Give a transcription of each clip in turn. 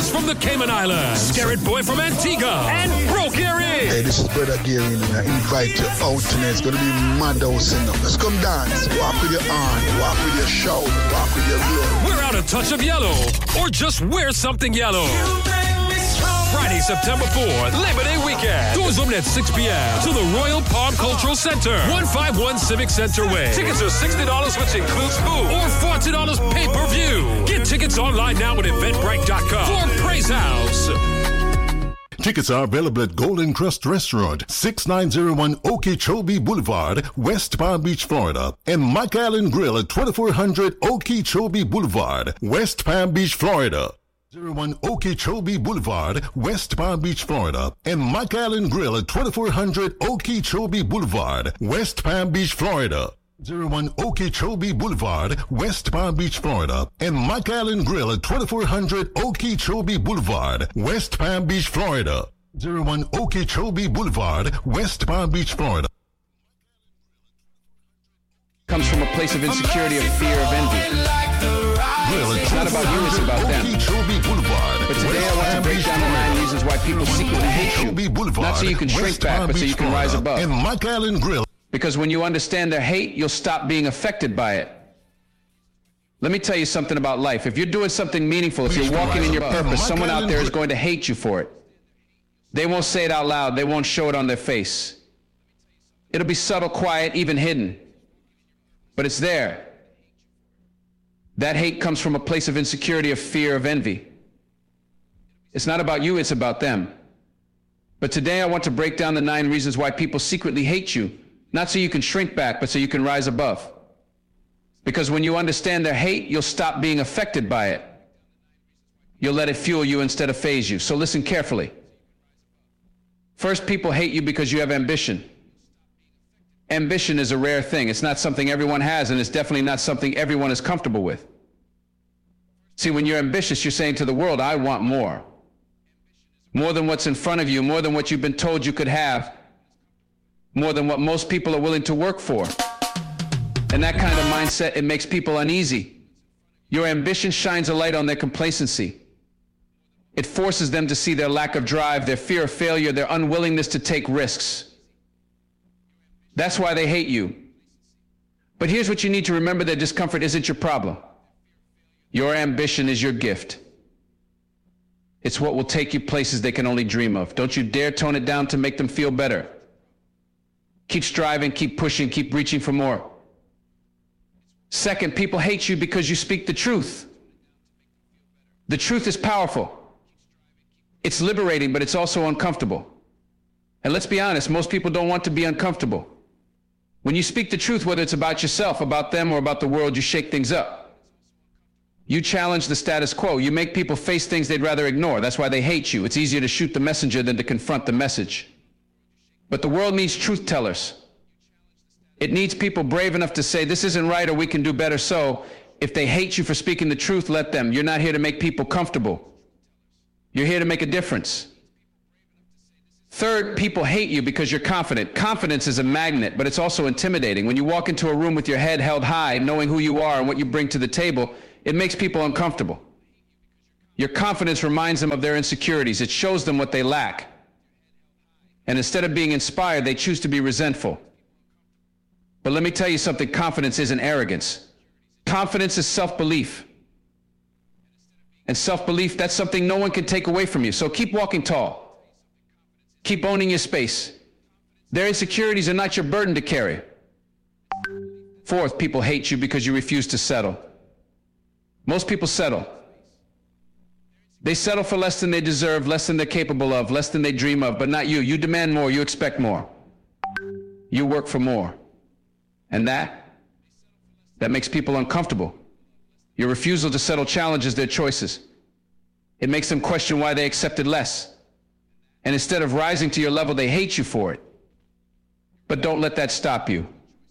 from the Cayman Islands, Scarrett Boy from Antigua, and Bro Gary. Hey, this is Brother Gary, and I invite you out tonight. It's going to be mad house enough. Let's come dance. Walk with your arm, walk with your shout, walk with your glow. Wear out a touch of yellow, or just wear something yellow. Friday, September 4th, Labor Day weekend. Doors open at 6 p.m. to the Royal Palm Cultural Center, 151 Civic Center Way. Tickets are $60, which includes food, or $40 pay-per-view. Get tickets online now at Eventbrite.com for Praise House. Tickets are available at Golden Crust Restaurant, 6901 Okeechobee Boulevard, West Palm Beach, Florida, and Mike Island Grill at 2400 Okeechobee Boulevard, West Palm Beach, Florida. 01 Okeechobee Boulevard, West Palm Beach, Florida, and Mike Island Grill at 2400 Okeechobee Boulevard, West Palm Beach, Florida. 01 Okeechobee Boulevard, West Palm Beach, Florida, and Mike Island Grill at 2400 Okeechobee Boulevard, West Palm Beach, Florida. 01 Okeechobee Boulevard, West Palm Beach, Florida. Comes from a place of insecurity, of fear, of envy. It's not about you, it's about them. But today I want to break down the 9 reasons why people secretly hate you. Not so you can shrink back, but so you can rise above. And Mike Island Grill. Because when you understand their hate, you'll stop being affected by it. Let me tell you something about life. If you're doing something meaningful, if you're walking in your purpose, someone out there is going to hate you for it. They won't say it out loud. They won't show it on their face. It'll be subtle, quiet, even hidden. But it's there. That hate comes from a place of insecurity, of fear, of envy. It's not about you, it's about them. But today I want to break down the 9 reasons why people secretly hate you, not so you can shrink back, but so you can rise above. Because when you understand their hate, you'll stop being affected by it. You'll let it fuel you instead of phase you. So listen carefully. First, people hate you because you have ambition. Ambition is a rare thing. It's not something everyone has, and it's definitely not something everyone is comfortable with. See, when you're ambitious, you're saying to the world, I want more. More than what's in front of you, more than what you've been told you could have, more than what most people are willing to work for. And that kind of mindset, it makes people uneasy. Your ambition shines a light on their complacency. It forces them to see their lack of drive, their fear of failure, their unwillingness to take risks. That's why they hate you. But here's what you need to remember: their discomfort isn't your problem. Your ambition is your gift. It's what will take you places they can only dream of. Don't you dare tone it down to make them feel better. Keep striving, keep pushing, keep reaching for more. Second, people hate you because you speak the truth. The truth is powerful. It's liberating, but it's also uncomfortable. And let's be honest, most people don't want to be uncomfortable. When you speak the truth, whether it's about yourself, about them, or about the world, you shake things up. You challenge the status quo. You make people face things they'd rather ignore. That's why they hate you. It's easier to shoot the messenger than to confront the message. But the world needs truth tellers. It needs people brave enough to say, this isn't right, or we can do better. So if they hate you for speaking the truth, let them. You're not here to make people comfortable. You're here to make a difference. Third, people hate you because you're confident. Confidence is a magnet, but it's also intimidating. When you walk into a room with your head held high, knowing who you are and what you bring to the table, it makes people uncomfortable. Your confidence reminds them of their insecurities. It shows them what they lack. And instead of being inspired, they choose to be resentful. But let me tell you something, confidence isn't arrogance. Confidence is self-belief. And self-belief, that's something no one can take away from you. So keep walking tall. Keep owning your space. Their insecurities are not your burden to carry. Fourth, people hate you because you refuse to settle. Most people settle. They settle for less than they deserve, less than they're capable of, less than they dream of, but not you. You demand more, you expect more. You work for more. And that makes people uncomfortable. Your refusal to settle challenges their choices. It makes them question why they accepted less. And instead of rising to your level, they hate you for it. But don't let that stop you.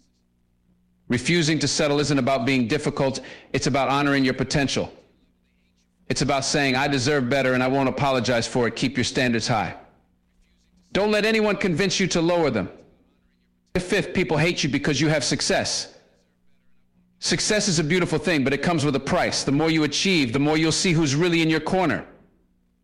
Refusing to settle isn't about being difficult. It's about honoring your potential. It's about saying, I deserve better and I won't apologize for it. Keep your standards high. Don't let anyone convince you to lower them. Fifth, people hate you because you have success. Success is a beautiful thing, but it comes with a price. The more you achieve, the more you'll see who's really in your corner.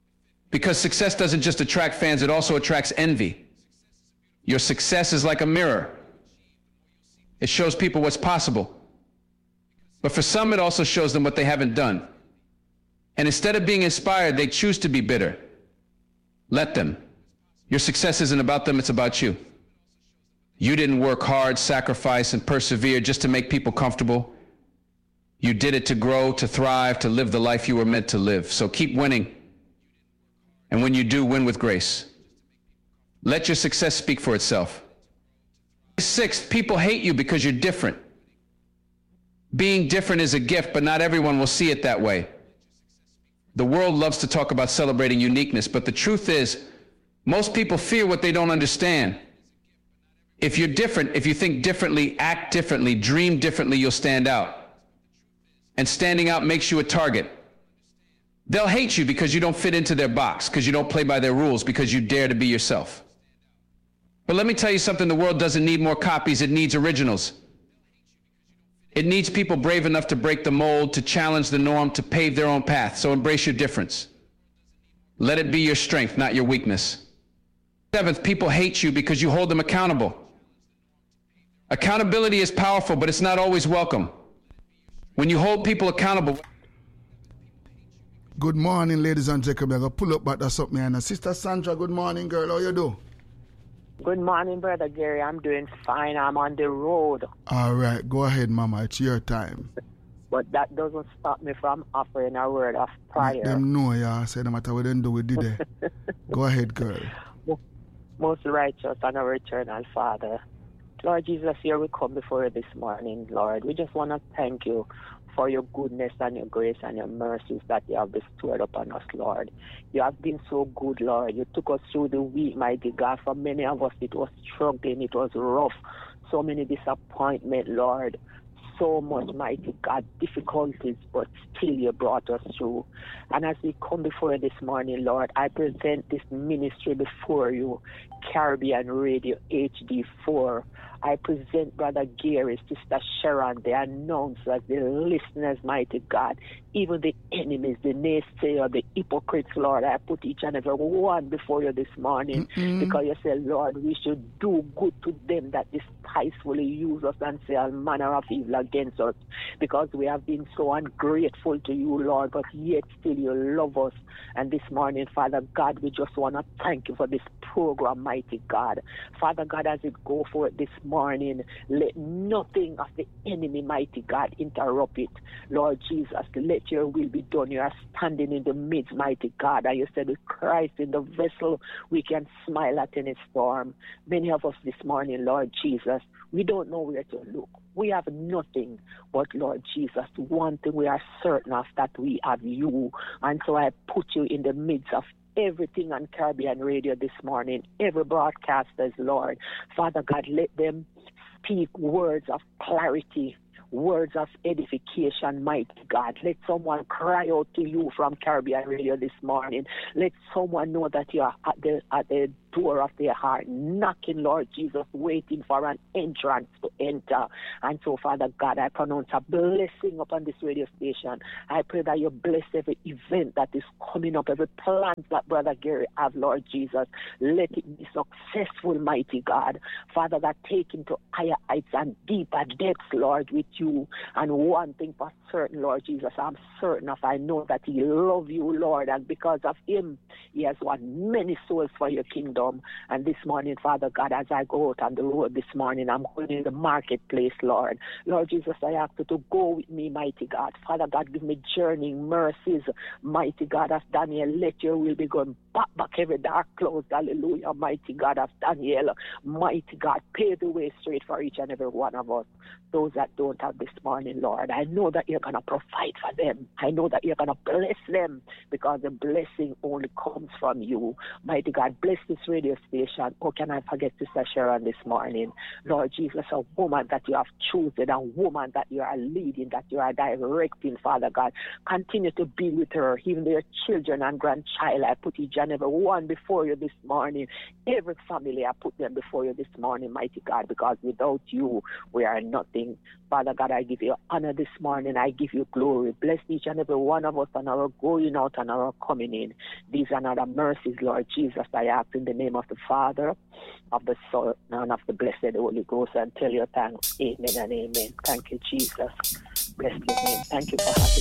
Because success doesn't just attract fans, it also attracts envy. Your success is like a mirror. It shows people what's possible. But for some, it also shows them what they haven't done. And instead of being inspired, they choose to be bitter. Let them. Your success isn't about them, it's about you. You didn't work hard, sacrifice, and persevere just to make people comfortable. You did it to grow, to thrive, to live the life you were meant to live. So keep winning. And when you do, win with grace. Let your success speak for itself. Sixth, people hate you because you're different. Being different is a gift, but not everyone will see it that way. The world loves to talk about celebrating uniqueness, but the truth is, most people fear what they don't understand. If you're different, if you think differently, act differently, dream differently, you'll stand out. And standing out makes you a target. They'll hate you because you don't fit into their box, because you don't play by their rules, because you dare to be yourself. But let me tell you something, the world doesn't need more copies, it needs originals. It needs people brave enough to break the mold, to challenge the norm, to pave their own path. So embrace your difference. Let it be your strength, not your weakness. Seventh, people hate you because you hold them accountable. Accountability is powerful, but it's not always welcome. When you hold people accountable. Good morning, ladies and gentlemen. I'll pull up back that's up, man. Sister Sandra, good morning, girl. How you do? Good morning, Brother Gary. I'm doing fine. I'm on the road. All right. Go ahead, Mama. It's your time. But that doesn't stop me from offering a word of prayer. Let them know, yeah. Say no matter what they do, we did it. Go ahead, girl. Most righteous and our eternal Father. Lord Jesus, here we come before you this morning, Lord. We just want to thank you for your goodness and your grace and your mercies that you have bestowed upon us, Lord. You have been so good, Lord. You took us through the week, mighty God. For many of us, it was struggling, it was rough. So many disappointment, Lord. So much, mighty God, difficulties, but still you brought us through. And as we come before you this morning, Lord, I present this ministry before you, Caribbean Radio HD4. I present Brother Gary, Sister Sharon, the announcers, the listeners, mighty God, even the enemies, the naysayer, the hypocrites, Lord. I put each and every one before you this morning because you said, Lord, we should do good to them that despisefully use us and say all manner of evil against us because we have been so ungrateful to you, Lord, but yet still you love us. And this morning, Father God, we just want to thank you for this program, mighty God. Father God, as it go for it this morning, let nothing of the enemy, mighty God, interrupt it. Lord Jesus, let your will be done. You are standing in the midst, mighty God. And you said with Christ in the vessel, we can smile at any storm. Many of us this morning, Lord Jesus, we don't know where to look. We have nothing but, Lord Jesus, one thing we are certain of, that we have you. And so I put you in the midst of everything on Caribbean Radio this morning, every broadcasters, Lord. Father God, let them speak words of clarity, words of edification, mighty God. Let someone cry out to you from Caribbean Radio this morning. Let someone know that you are at the door of their heart, knocking, Lord Jesus, waiting for an entrance to enter. And so, Father God, I pronounce a blessing upon this radio station. I pray that you bless every event that is coming up, every plan that Brother Gary have, Lord Jesus. Let it be successful, mighty God. Father God, take him to higher heights and deeper depths, Lord, with you. And one thing for certain, Lord Jesus, I'm certain of, I know that he loves you, Lord, and because of him, he has won many souls for your kingdom. And this morning, Father God, as I go out on the road this morning, I'm going in the marketplace, Lord. Lord Jesus, I ask you to go with me, mighty God. Father God, give me journeying mercies, mighty God of Daniel. Let your will be going back every dark close. Hallelujah, mighty God of Daniel. Mighty God, pave the way straight for each and every one of us. Those that don't have this morning, Lord, I know that you're going to provide for them. I know that you're going to bless them because the blessing only comes from you. Mighty God, bless this radio station. How can I forget Sister Sharon this morning? Lord Jesus, a woman that you have chosen, a woman that you are leading, that you are directing, Father God. Continue to be with her, even their children and grandchild. I put each and every one before you this morning. Every family, I put them before you this morning, mighty God, because without you, we are nothing. Father God, I give you honor this morning. I give you glory. Bless each and every one of us on our going out and our coming in. These are not mercies, Lord Jesus. I ask in the name of the Father, of the Son, and of the Blessed Holy Ghost, and tell you thanks. Amen and amen. Thank you, Jesus. Bless your name. Thank you for having